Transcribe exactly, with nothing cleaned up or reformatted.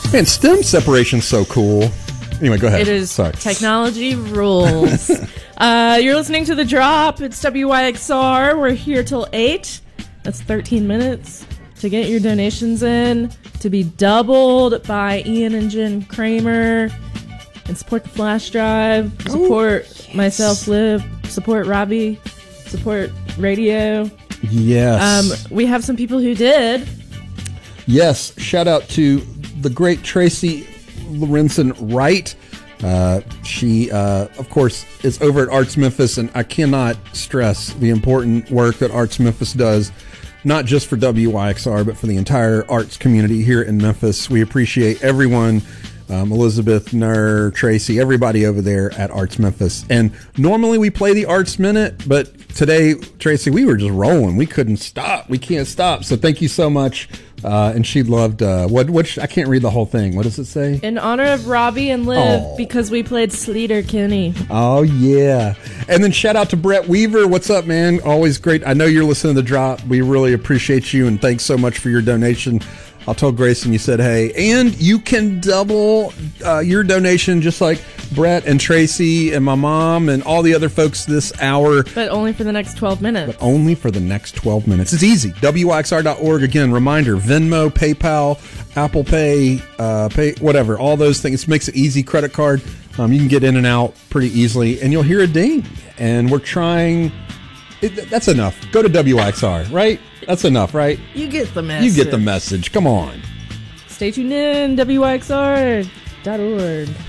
Man, stem separation's so cool. Anyway, go ahead. It is. Sorry. Technology rules. uh, you're listening to The Drop. It's W Y X R. We're here till eight. That's thirteen minutes to get your donations in, to be doubled by Ian and Jen Kramer, and support the flash drive, support Ooh, yes. myself, Liv, support Robbie, support radio. Yes. Um, we have some people who did. Yes. Shout out to the great Tracy Lorenzen Wright. Uh, she, uh, of course, is over at Arts Memphis, and I cannot stress the important work that Arts Memphis does, not just for W Y X R, but for the entire arts community here in Memphis. We appreciate everyone, um, Elizabeth, Nur, Tracy, everybody over there at Arts Memphis. And normally we play the Arts Minute, but today, Tracy, we were just rolling. We couldn't stop. We can't stop. So thank you so much. Uh, and she loved, uh, what, what, I can't read the whole thing. What does it say? In honor of Robbie and Liv, oh. because we played Sleater Kinney. Oh, yeah. And then shout out to Brett Weaver. What's up, man? Always great. I know you're listening to The Drop. We really appreciate you, and thanks so much for your donation. I'll tell Grayson you said hey. And you can double uh, your donation just like Brett and Tracy and my mom and all the other folks this hour. But only for the next twelve minutes. But only for the next twelve minutes. It's easy. W Y X R dot org. Again, reminder, Venmo, PayPal, Apple Pay, uh, pay whatever, all those things. It makes it easy. Credit card. Um, you can get in and out pretty easily, and you'll hear a ding. And we're trying... It, that's enough. Go to W Y X R, right? That's enough, right? You get the message. You get the message. Come on. Stay tuned in, W Y X R dot org.